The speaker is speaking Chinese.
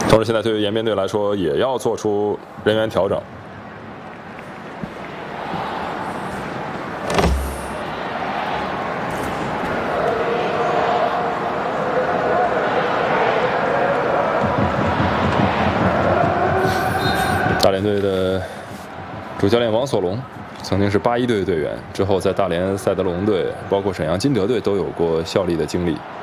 同时，现在对于延边队来说，也要做出人员调整。大连队的主教练王索龙曾经是81队的队员，之后在大连赛德龙队，包括沈阳金德队都有过效力的经历。